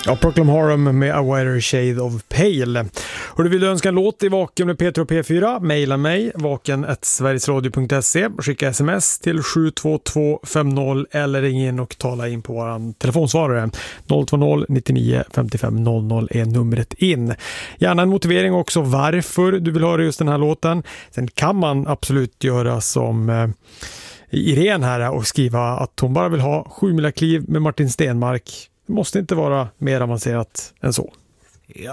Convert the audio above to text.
Ja, Proclaim Harum med A Wider Shade of Pale. Och du vill önska en låt i Vaken med Peter och P4, mejla mig vaken@sverigesradio.se, skicka sms till 72250 eller ring in och tala in på våran telefonsvarare 020 99 55 00 är numret in. Gärna en motivering också varför du vill höra just den här låten. Sen kan man absolut göra som Irene här och skriva att hon bara vill ha 7 mila kliv med Martin Stenmark. Det måste inte vara mer avancerat än så.